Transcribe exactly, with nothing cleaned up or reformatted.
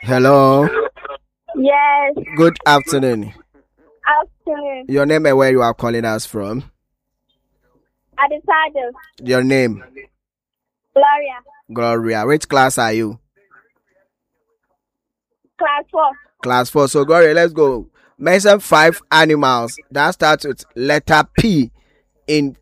Hello. Yes. Good afternoon. Afternoon. Your name and where you are calling us from? Adesado. Your name? Gloria. Gloria. Which class are you? Class four. Class four. So Gloria, let's go. Mention five animals that start with letter P in